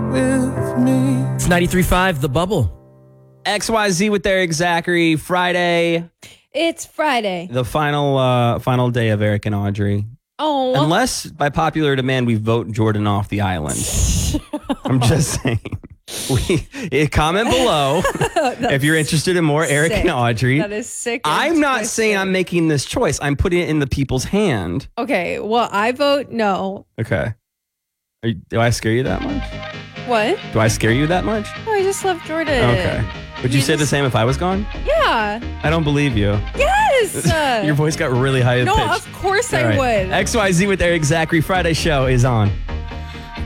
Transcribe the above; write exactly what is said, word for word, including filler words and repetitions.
with me. It's ninety-three point five, The Bubble. X Y Z with Eric Zachary. Friday, It's Friday. the final uh, final day of Eric and Audrey. Oh. Unless, by popular demand, we vote Jordan off the island. I'm just saying. We eh, comment below if you're interested in more Eric sick. and Audrey. That is sick. and I'm not twisted. saying I'm making this choice. I'm putting it in the people's hand. Okay, well, I vote no. Okay. Are you, do I scare you that much? What? Do I scare you that much? Oh, I just love Jordan. Okay. Would you You say the just- same if I was gone? Yeah. I don't believe you. Yes. Your voice got really high no, pitched. of course All I right. would. X Y Z with Eric Zachary Friday show is on.